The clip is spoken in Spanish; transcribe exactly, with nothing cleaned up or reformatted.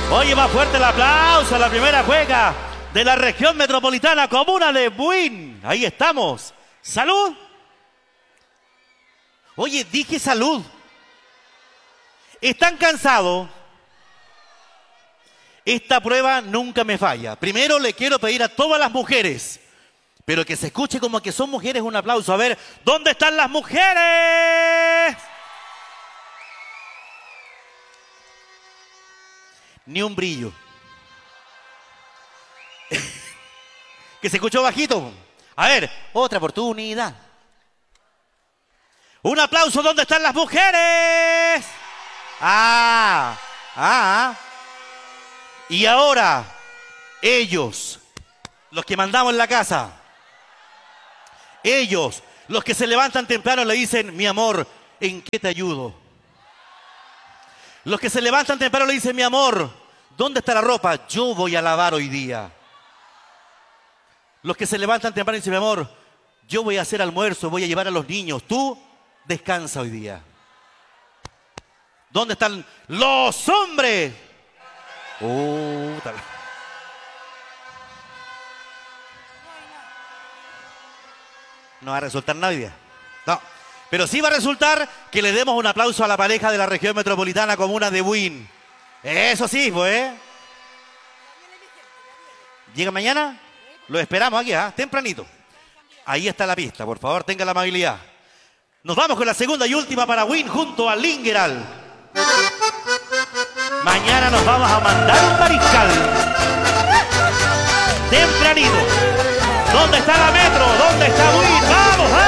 Oye, más fuerte el aplauso a la primera juega de la región metropolitana, comuna de Buin. Ahí estamos. ¡Salud! Oye, dije salud. ¿Están cansados? Esta prueba nunca me falla. Primero le quiero pedir a todas las mujeres, pero que se escuche como que son mujeres, un aplauso. A ver, ¿dónde están las mujeres? Ni un brillo. Que se escuchó bajito. A ver, otra oportunidad. Un aplauso, ¿dónde están las mujeres? Ah, ah. Y ahora, ellos, los que mandamos en la casa, ellos, los que se levantan temprano, le dicen, mi amor, ¿en qué te ayudo? Los que se levantan temprano le dicen, mi amor, ¿dónde está la ropa? Yo voy a lavar hoy día. Los que se levantan temprano dicen, mi amor, yo voy a hacer almuerzo, voy a llevar a los niños. Tú descansa hoy día. ¿Dónde están los hombres? Uh, tal. No va a resultar nadie. No. Pero sí va a resultar que le demos un aplauso a la pareja de la región metropolitana comuna de Buin. Eso sí, pues. ¿Llega mañana? Lo esperamos aquí, ¿eh? Tempranito. Ahí está la pista, por favor, tenga la amabilidad. Nos vamos con la segunda y última para Buin junto a Lingeral. Mañana nos vamos a mandar un mariscal. Tempranito. ¿Dónde está la metro? ¿Dónde está Buin? ¡Vamos, vamos!